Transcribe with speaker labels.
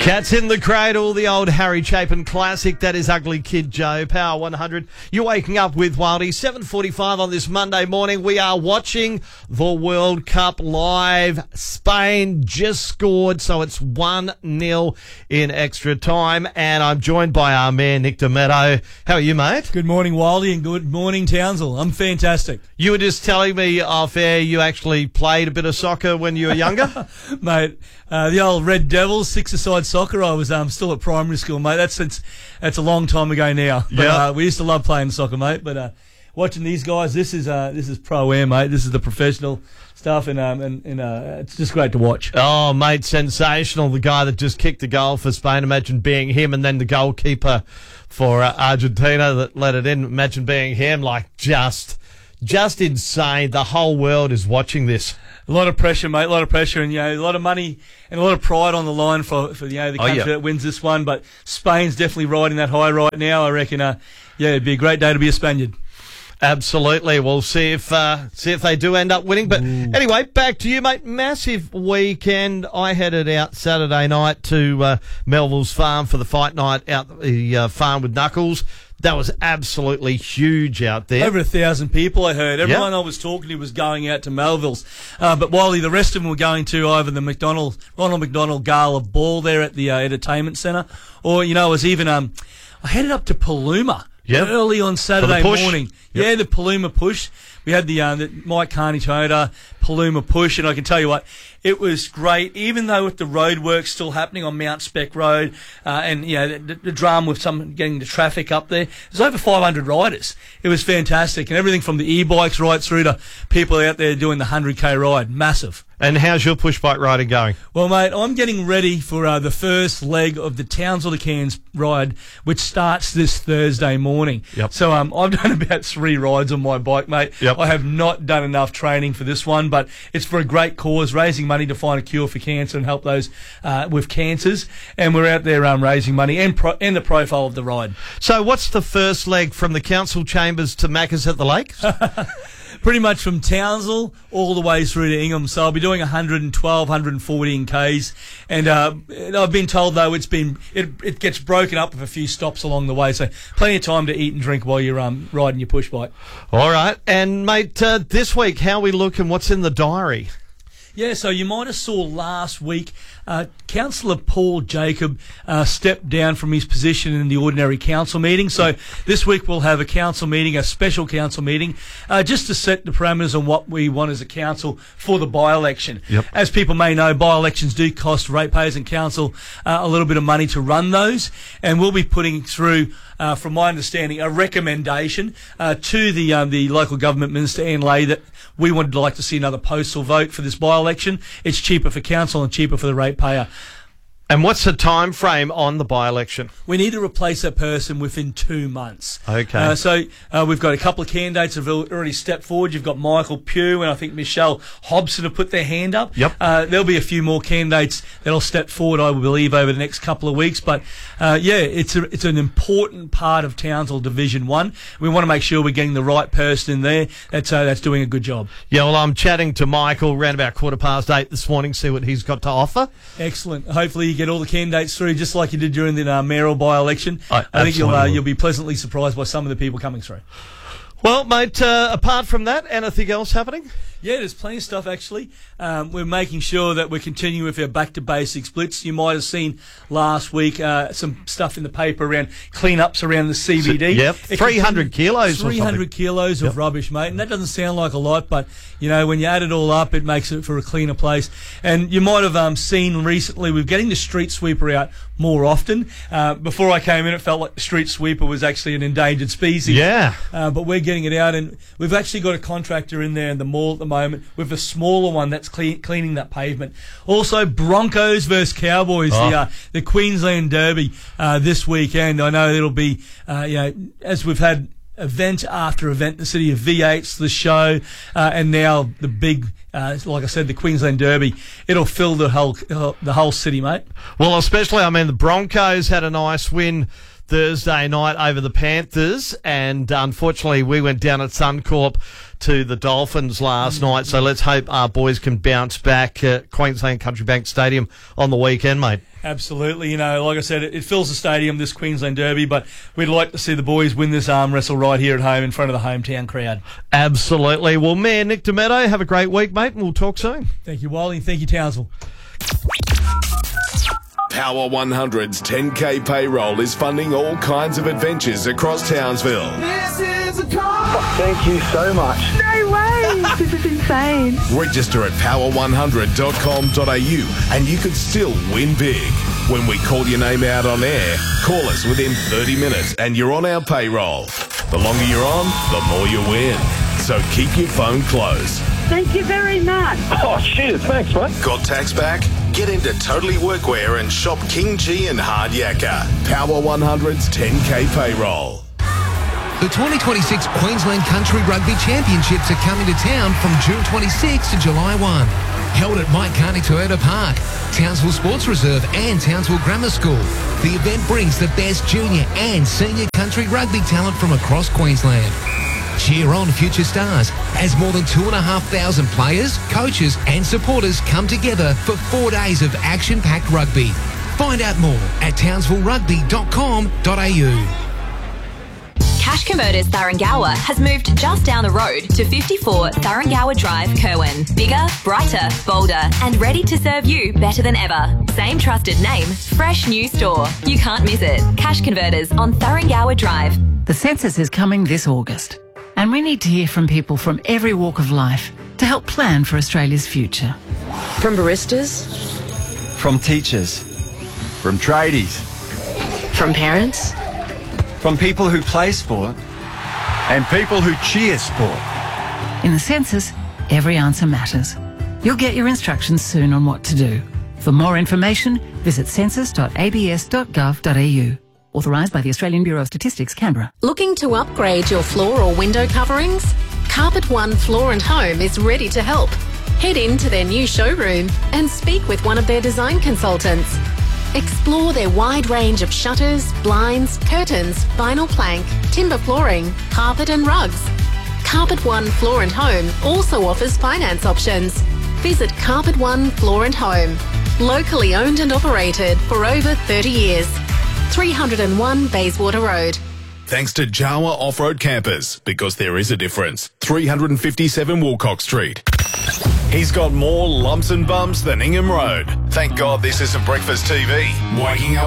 Speaker 1: Cats in the Cradle, the old Harry Chapin classic. That is Ugly Kid Joe, Power 100. You're waking up with Wildy. 7:45 on this Monday morning. We are watching the World Cup live. Spain just scored, so it's 1-0 in extra time. And I'm joined by our man, Nick Demetto. How are you, mate?
Speaker 2: Good morning, Wildy, and good morning, Townsville. I'm fantastic.
Speaker 1: You were just telling me off air you actually played a bit of soccer when you were younger?
Speaker 2: Mate, the old Red Devils, six-a-side soccer. I was still at primary school, mate. That's a long time ago now. But,
Speaker 1: yeah.
Speaker 2: We used to love playing soccer, mate. But watching these guys, this is pro-am, mate. This is the professional stuff, and it's just great to watch.
Speaker 1: Oh, mate, sensational. The guy that just kicked the goal for Spain, imagine being him, and then the goalkeeper for Argentina that let it in, imagine being him. Like, just insane. The whole world is watching this.
Speaker 2: A lot of pressure, mate. A lot of pressure, and a lot of money and a lot of pride on the line for the country that wins this one. But Spain's definitely riding that high right now. I reckon. It'd be a great day to be a Spaniard.
Speaker 1: Absolutely. We'll see if they do end up winning. But anyway, back to you, mate. Massive weekend. I headed out Saturday night to Melville's farm for the fight night out at the farm with Knuckles. That was absolutely huge out there.
Speaker 2: Over 1,000 people, I heard. Everyone I was talking to was going out to Melville's. But Wiley, the rest of them were going to either the Ronald McDonald Gala Ball there at the entertainment centre, or, I was even, I headed up to Paluma early on Saturday morning.
Speaker 1: Yep.
Speaker 2: The Paluma Push. We had the Mike Carney Toyota Paluma Push, and I can tell you what, it was great, even though with the road work still happening on Mount Spec Road, and the drama with some getting the traffic up there. There's over 500 riders. It was fantastic, and everything from the e-bikes right through to people out there doing the 100k ride. Massive.
Speaker 1: And how's your push bike riding going?
Speaker 2: Well, mate, I'm getting ready for the first leg of the Townsville to Cairns ride, which starts this Thursday morning.
Speaker 1: Yep.
Speaker 2: So I've done about 3 rides on my bike, mate.
Speaker 1: Yep.
Speaker 2: I have not done enough training for this one, but it's for a great cause, raising money to find a cure for cancer and help those with cancers. And we're out there raising money and the profile of the ride.
Speaker 1: So what's the first leg from the council chambers to Macca's at the Lakes?
Speaker 2: Pretty much from Townsville all the way through to Ingham. So I'll be doing 112, 114 Ks. And I've been told, though, it gets broken up with a few stops along the way. So plenty of time to eat and drink while you're riding your push bike.
Speaker 1: All right. And, mate, this week, how we look and what's in the diary?
Speaker 2: Yeah, so you might have saw last week Councillor Paul Jacob stepped down from his position in the ordinary council meeting. So this week we'll have a special council meeting, just to set the parameters on what we want as a council for the by-election.
Speaker 1: Yep.
Speaker 2: As people may know, by-elections do cost ratepayers and council a little bit of money to run those, and we'll be putting through, from my understanding, a recommendation to the local government minister, Anne Lay, that we would like to see another postal vote for this by-election. It's cheaper for council and cheaper for the ratepayer.
Speaker 1: And what's the time frame on the by-election?
Speaker 2: We need to replace that person within 2 months.
Speaker 1: Okay.
Speaker 2: So we've got a couple of candidates that have already stepped forward. You've got Michael Pugh and I think Michelle Hobson have put their hand up.
Speaker 1: Yep.
Speaker 2: There'll be a few more candidates that'll step forward, I believe, over the next couple of weeks. But it's an important part of Townsville Division 1. We want to make sure we're getting the right person in there that's doing a good job.
Speaker 1: Yeah, well, I'm chatting to Michael around about 8:15 this morning, see what he's got to offer.
Speaker 2: Excellent. Hopefully you get all the candidates through just like you did during the mayoral by-election. I think you'll be pleasantly surprised by some of the people coming through.
Speaker 1: Well, mate, apart from that, anything else happening?
Speaker 2: Yeah, there's plenty of stuff, actually. We're making sure that we're continuing with our back-to-basics blitz. You might have seen last week some stuff in the paper around clean-ups around the CBD.
Speaker 1: Yep, 300 kilos
Speaker 2: 300 kilos of rubbish, mate. And that doesn't sound like a lot, but, when you add it all up, it makes it for a cleaner place. And you might have seen recently, we're getting the street sweeper out more often. Before I came in, it felt like the street sweeper was actually an endangered species.
Speaker 1: Yeah.
Speaker 2: But we're getting it out, and we've actually got a contractor in there in the mall at the moment with a smaller one that's cleaning that pavement. Also, Broncos versus Cowboys, the Queensland Derby this weekend. I know it'll be, as we've had event after event, the City of V8's the show, and now the big, like I said, the Queensland Derby. It'll fill the whole city, mate.
Speaker 1: Well, especially, the Broncos had a nice win Thursday night over the Panthers, and unfortunately we went down at Suncorp to the Dolphins last night, so let's hope our boys can bounce back at Queensland Country Bank Stadium on the weekend, mate.
Speaker 2: Absolutely. Like I said, it fills the stadium, this Queensland Derby, but we'd like to see the boys win this arm wrestle right here at home in front of the hometown crowd.
Speaker 1: Absolutely. Well, Mayor Nick Demetto, have a great week, mate, and we'll talk soon.
Speaker 2: Thank you, Wiley, and thank you, Townsville.
Speaker 3: Power 100's 10K payroll is funding all kinds of adventures across Townsville.
Speaker 4: This is a car.
Speaker 5: Thank you so much.
Speaker 6: No way! This is insane.
Speaker 3: Register at power100.com.au and you could still win big. When we call your name out on air, call us within 30 minutes and you're on our payroll. The longer you're on, the more you win. So keep your phone close.
Speaker 6: Thank you very much.
Speaker 5: Oh, cheers. Thanks, mate.
Speaker 3: Got tax back? Get into Totally Workwear and shop King G and Hard Yakka. Power 100's 10K payroll.
Speaker 7: The 2026 Queensland Country Rugby Championships are coming to town from June 26 to July 1. Held at Mike Carney Toyota Park, Townsville Sports Reserve and Townsville Grammar School. The event brings the best junior and senior country rugby talent from across Queensland. Cheer on future stars as more than 2,500 players, coaches and supporters come together for 4 days of action-packed rugby. Find out more at townsvillerugby.com.au.
Speaker 8: Cash Converters Tharangawa has moved just down the road to 54 Tharangawa Drive, Kerwin. Bigger, brighter, bolder, and ready to serve you better than ever. Same trusted name, fresh new store. You can't miss it. Cash Converters on Tharangawa Drive.
Speaker 9: The census is coming this August, and we need to hear from people from every walk of life to help plan for Australia's future.
Speaker 10: From baristas,
Speaker 11: from teachers, from tradies,
Speaker 10: from parents,
Speaker 11: from people who play sport and people who cheer sport.
Speaker 9: In the census, every answer matters. You'll get your instructions soon on what to do. For more information, visit census.abs.gov.au. Authorised by the Australian Bureau of Statistics, Canberra.
Speaker 12: Looking to upgrade your floor or window coverings? Carpet One Floor and Home is ready to help. Head into their new showroom and speak with one of their design consultants. Explore their wide range of shutters, blinds, curtains, vinyl plank, timber flooring, carpet and rugs. Carpet One Floor and Home also offers finance options. Visit Carpet One Floor and Home. Locally owned and operated for over 30 years. 301 Bayswater Road.
Speaker 3: Thanks to Jawa Off-Road Campers, because there is a difference. 357 Woolcock Street. He's got more lumps and bumps than Ingham Road. Thank God this isn't breakfast TV. Waking up